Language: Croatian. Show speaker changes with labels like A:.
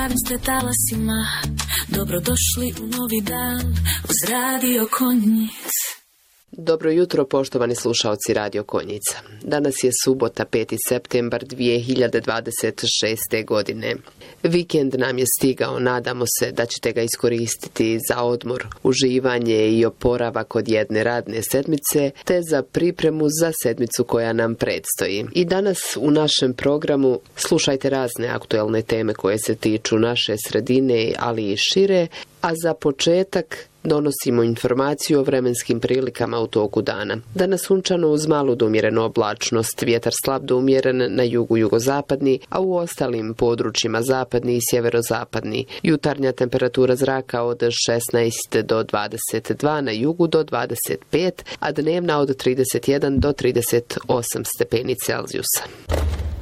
A: Zdravim ste talasima, dobrodošli u novi dan uz Radio Konjic.
B: Dobro jutro, poštovani slušaoci Radio Konjica. Danas je subota, 5. septembar 2026. godine. Vikend nam je stigao, nadamo se da ćete ga iskoristiti za odmor, uživanje i oporavak od jedne radne sedmice, te za pripremu za sedmicu koja nam predstoji. I danas u našem programu slušajte razne aktuelne teme koje se tiču naše sredine, ali i šire, a za početak donosimo informaciju o vremenskim prilikama u toku dana. Danas sunčano uz malu do umjerenu oblačnost, vjetar slab do umjeren na jugu jugozapadni, a u ostalim područjima zapadni i sjeverozapadni. Jutarnja temperatura zraka od 16 do 22, na jugu do 25, a dnevna od 31 do 38 stepeni Celzijusa.